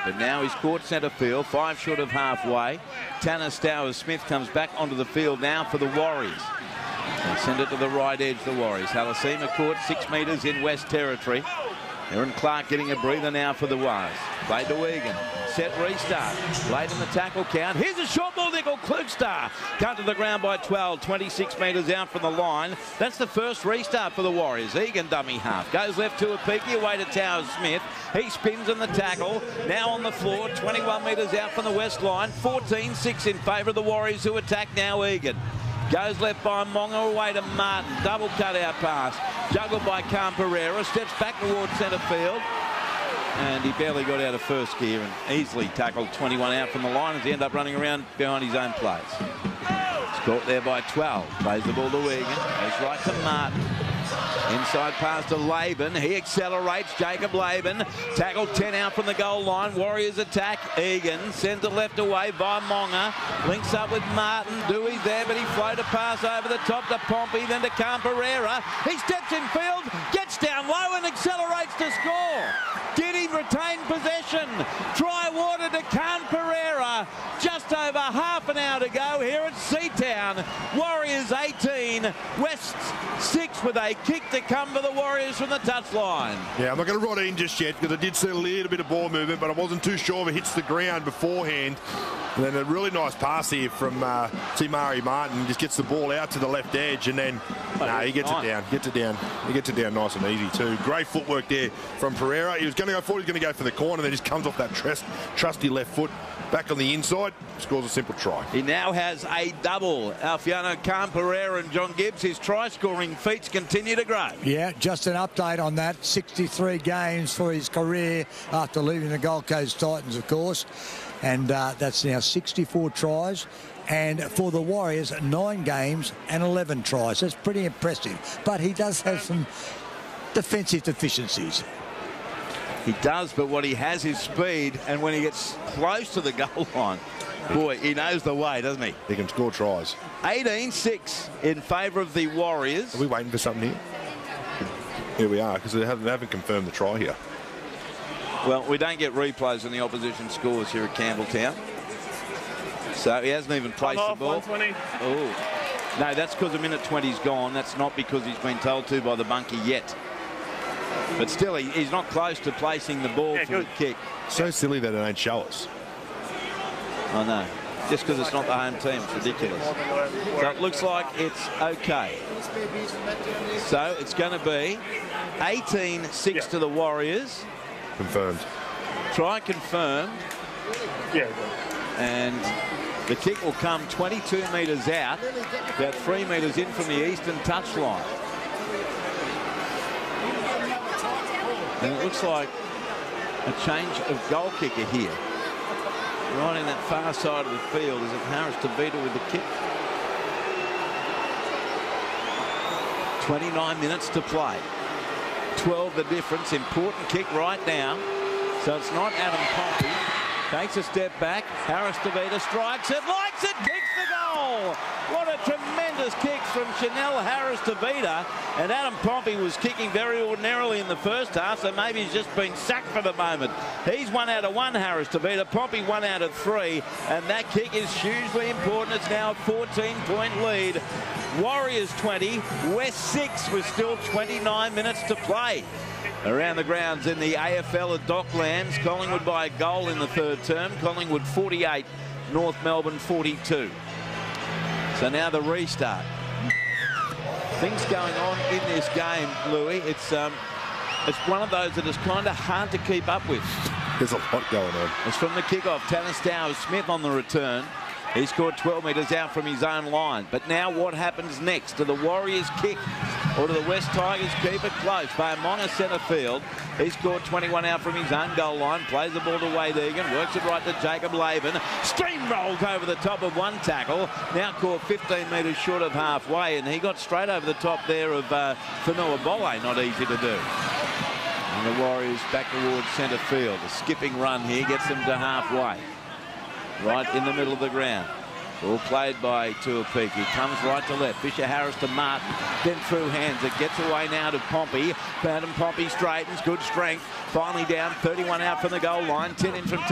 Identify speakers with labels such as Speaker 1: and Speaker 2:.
Speaker 1: But now he's caught centre field, 5 short of halfway. Tanner Stowers-Smith comes back onto the field now for the Warriors. They send it to the right edge, the Warriors. Halasima caught 6 metres in West Territory. Aaron Clark getting a breather now for the Wars. Played to Egan. Set restart. Late in the tackle count. Here's a short ball. Nickel Klugstar. Cut to the ground by 12. 26 metres out from the line. That's the first restart for the Warriors. Egan dummy half. Goes left to Apiki. Away to Towers-Smith. He spins in the tackle. Now on the floor. 21 metres out from the west line. 14-6 in favour of the Warriors who attack now Egan. Goes left by Monga, away to Martin. Double cut-out pass. Juggled by Khan Pereira. Steps back towards centre field. And he barely got out of first gear and easily tackled 21 out from the line as he ended up running around behind his own place. It's caught there by 12. Plays the ball to Egan. Goes right to Martin. Inside pass to Laban. He accelerates. Jacob Laban. Tackled 10 out from the goal line. Warriors attack. Egan sends it left away by Monga. Links up with Martin. Dewey's there, but he floated a pass over the top to Pompey, then to Khan Pereira. He steps in field, gets down low and accelerates to score. Did he retain possession? Try water to Khan Pereira. Just over half an hour to go here at Seatown. Warriors 18, West 6 with a kick to come for the Warriors from the touchline.
Speaker 2: Yeah, I'm not going to rod in just yet because I did see a little bit of ball movement, but I wasn't too sure if it hits the ground beforehand. And then a really nice pass here from Timari Martin. Just gets the ball out to the left edge and then he gets it down. He gets it down nice and easy too. Great footwork there from Pereira. He was going to go forward, he was going to go for the corner, then just comes off that trusty left foot. Back on the inside, scores a simple try.
Speaker 1: He now has a double. Alfiano, Khan Pereira and John Gibbs. His try-scoring feats continue to grow.
Speaker 3: Yeah, just an update on that. 63 games for his career after leaving the Gold Coast Titans, of course. And that's now 64 tries. And for the Warriors, 9 games and 11 tries. That's pretty impressive. But he does have some defensive deficiencies.
Speaker 1: He does, but what he has is speed, and when he gets close to the goal line, boy, he knows the way, doesn't he?
Speaker 2: He can score tries.
Speaker 1: 18-6 in favour of the Warriors.
Speaker 2: Are we waiting for something here? Here we are, because they haven't confirmed the try here.
Speaker 1: Well, we don't get replays on the opposition scores here at Campbelltown. So he hasn't even placed the ball.
Speaker 4: 120.
Speaker 1: Oh. No, that's because a minute 20's gone. That's not because he's been told to by the bunkie yet. But still, he's not close to placing the ball for the kick.
Speaker 2: So silly that it don't show us.
Speaker 1: I know. Just because it's not the home team. It's ridiculous. So it looks like it's okay. So it's going to be 18-6 to the Warriors.
Speaker 2: Confirmed.
Speaker 1: Try confirmed.
Speaker 4: Yeah.
Speaker 1: And the kick will come 22 metres out, about 3 metres in from the eastern touchline. And it looks like a change of goal kicker here. Right in that far side of the field is it Harris Tavita with the kick. 29 minutes to play. 12 the difference. Important kick right now. So it's not Adam Pompey. Takes a step back. Harris Tavita strikes it, likes it, kicks the goal. What a tremendous kick from Chanel Harris Tavita. And Adam Pompey was kicking very ordinarily in the first half, so maybe he's just been sacked for the moment. He's 1 out of 1, Harris Tavita. Pompey 1 out of 3. And that kick is hugely important. It's now a 14-point lead. Warriors 20, West 6 with still 29 minutes to play. Around the grounds in the AFL at Docklands, Collingwood by a goal in the third term. Collingwood 48, North Melbourne 42. So now the restart. Things going on in this game, Louis. It's one of those that is kind of hard to keep up with.
Speaker 2: There's a lot going on.
Speaker 1: It's from the kickoff. Tanner Stowers-Smith on the return. He scored 12 metres out from his own line. But now what happens next? Do the Warriors kick or do the West Tigers keep it close? Baumonga centre field. He scored 21 out from his own goal line. Plays the ball to Wade Egan. Works it right to Jacob Laban. Steamrolls over the top of one tackle. Now caught 15 metres short of halfway. And he got straight over the top there of Fanua Bolle. Not easy to do. And the Warriors back towards centre field. A skipping run here gets them to halfway. Right in the middle of the ground. All played by Tuapiki. Comes right to left. Fisher Harris to Martin. Then through hands. It gets away now to Pompey. Adam Pompey straightens. Good strength. Finally down. 31 out from the goal line. 10 in from